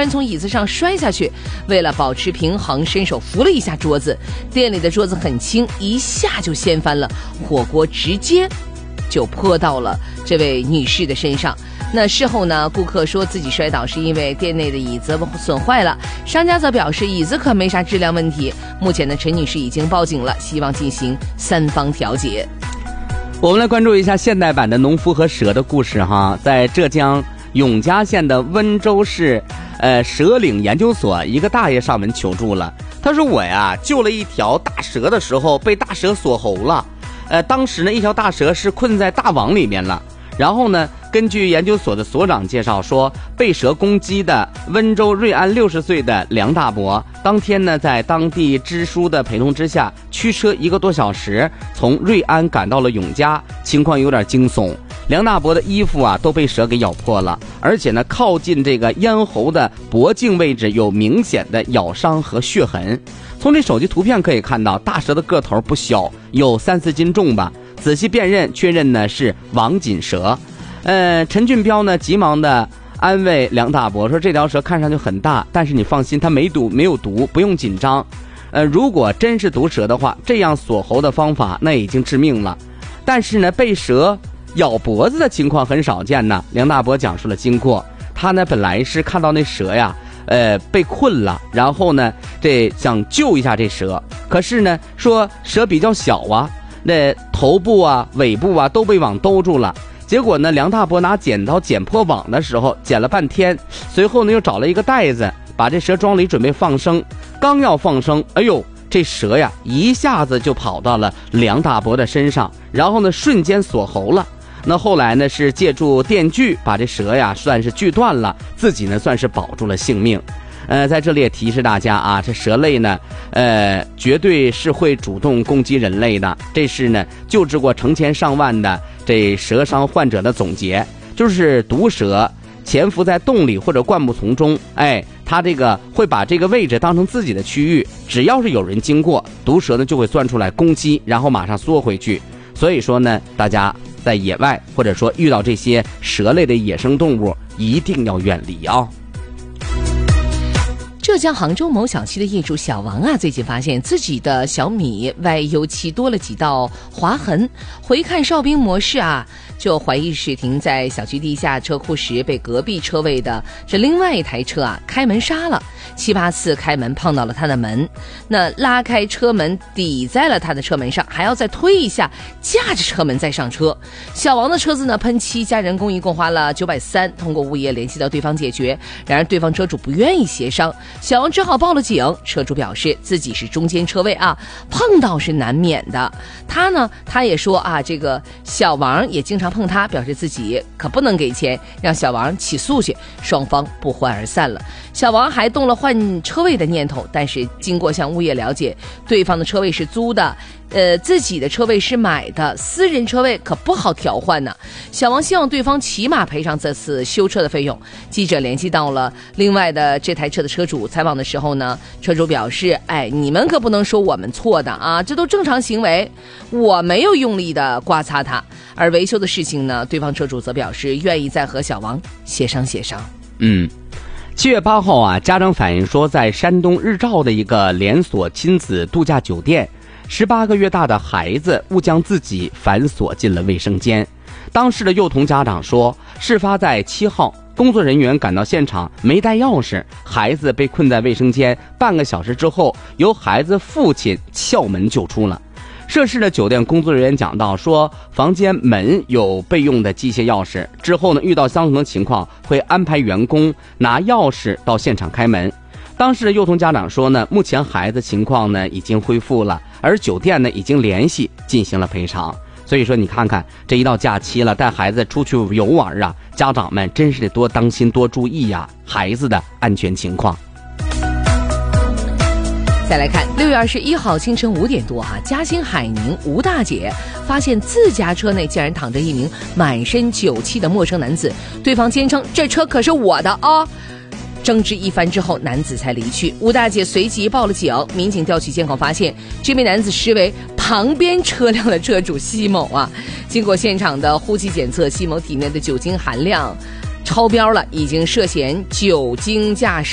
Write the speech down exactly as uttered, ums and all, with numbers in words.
然从椅子上摔下去，为了保持平衡，伸手扶了一下桌子。店里的桌子很轻，一下就掀翻了，火锅直接就泼到了这位女士的身上。那事后呢，顾客说自己摔倒是因为店内的椅子损坏了，商家则表示椅子可没啥质量问题。目前呢，陈女士已经报警了，希望进行三方调解。 我们来关注一下现代版的农夫和蛇的故事哈，在浙江永嘉县的温州市呃蛇岭研究所，一个大爷上门求助了。他说我呀救了一条大蛇的时候被大蛇锁喉了，呃当时呢一条大蛇是困在大网里面了。然后呢，根据研究所的所长介绍说，被蛇攻击的温州瑞安六十岁的梁大伯，当天呢在当地支书的陪同之下，驱车一个多小时从瑞安赶到了永嘉，情况有点惊悚。梁大伯的衣服啊都被蛇给咬破了，而且呢靠近这个咽喉的脖颈位置有明显的咬伤和血痕。从这手机图片可以看到，大蛇的个头不小，有三四斤重吧。仔细辨认确认呢是网锦蛇。呃，陈俊彪呢急忙的安慰梁大伯说，这条蛇看上去很大，但是你放心，它没毒没有毒，不用紧张。呃，如果真是毒蛇的话，这样锁喉的方法那已经致命了。但是呢，被蛇咬脖子的情况很少见呢。梁大伯讲述了经过，他呢本来是看到那蛇呀，呃被困了，然后呢这想救一下这蛇，可是呢说蛇比较小啊。那头部啊尾部啊都被网兜住了，结果呢梁大伯拿剪刀剪破网的时候剪了半天，随后呢又找了一个袋子把这蛇装里准备放生，刚要放生，哎呦这蛇呀一下子就跑到了梁大伯的身上，然后呢瞬间锁喉了。那后来呢是借助电锯把这蛇呀算是锯断了，自己呢算是保住了性命。呃，在这里也提示大家啊，这蛇类呢，呃，绝对是会主动攻击人类的。这是呢，救治过成千上万的这蛇伤患者的总结，就是毒蛇潜伏在洞里或者灌木丛中，哎，它这个会把这个位置当成自己的区域，只要是有人经过，毒蛇呢就会钻出来攻击，然后马上缩回去。所以说呢，大家在野外或者说遇到这些蛇类的野生动物，一定要远离啊。 浙江杭州某小区的业主小王啊，最近发现自己的小米外油漆多了几道划痕，回看哨兵模式啊，就怀疑是停在小区地下车库时被隔壁车位的这另外一台车啊开门刹了，七八次开门碰到了他的门，那拉开车门抵在了他的车门上，还要再推一下架着车门再上车。小王的车子呢喷漆加人工一共花了九百三，通过物业联系到对方解决，然而对方车主不愿意协商，小王只好报了警。车主表示自己是中间车位啊，碰到是难免的。他呢他也说啊，这个小王也经常碰他，表示自己可不能给钱，让小王起诉去，双方不欢而散了。小王还动了换车位的念头，但是经过向物业了解，对方的车位是租的，呃，自己的车位是买的，私人车位可不好调换呢。小王希望对方起码赔偿这次修车的费用。记者联系到了另外的这台车的车主，采访的时候呢，车主表示，哎，你们可不能说我们错的啊，这都正常行为，我没有用力的刮擦它。而维修的事情呢，对方车主则表示愿意再和小王协商协商。 嗯。七月八号啊，家长反映说，在山东日照的一个连锁亲子度假酒店，十八个月大的孩子误将自己反锁进了卫生间。当时的幼童家长说，事发在七号，工作人员赶到现场没带钥匙，孩子被困在卫生间，半个小时之后，由孩子父亲撬门救出了。涉事的酒店工作人员讲到说，房间门有备用的机械钥匙，之后呢遇到相同的情况会安排员工拿钥匙到现场开门。当时的幼童家长说呢，目前孩子情况呢已经恢复了，而酒店呢已经联系进行了赔偿。所以说你看看，这一到假期了，带孩子出去游玩啊，家长们真是得多当心多注意呀、啊、孩子的安全情况。 再来看六月二十一号清晨五点多哈、啊，嘉兴海宁吴大姐发现自家车内竟然躺着一名满身酒气的陌生男子，对方坚称这车可是我的啊。争执一番之后，男子才离去。吴大姐随即报了警，民警调取监控发现，这名男子实为旁边车辆的车主西某啊。经过现场的呼气检测，西某体内的酒精含量超标了，已经涉嫌酒精驾驶。